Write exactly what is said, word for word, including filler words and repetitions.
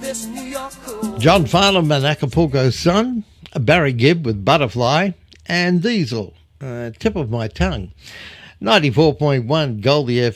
John Farnham and Acapulco Sun, Barry Gibb with Butterfly, and Diesel, uh, Tip of My Tongue. ninety-four point one Goldie F